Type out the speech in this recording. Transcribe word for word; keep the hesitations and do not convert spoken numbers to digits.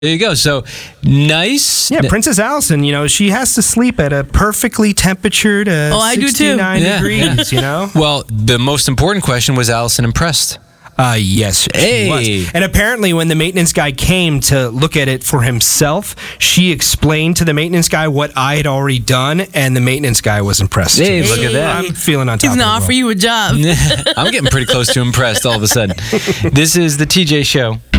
There you go. So, nice. Yeah, Princess Allison, you know, she has to sleep at a perfectly temperatured uh, Oh, I do too. sixty-nine Yeah. degrees, you know? Well, the most important question was Allison impressed? Uh, yes, she Hey. was. And apparently when the maintenance guy came to look at it for himself, she explained to the maintenance guy what I had already done, and the maintenance guy was impressed. Hey, too. look at that. I'm feeling on top He's of gonna the offer world. you a job. I'm getting pretty close to impressed all of a sudden. This is the T J Show.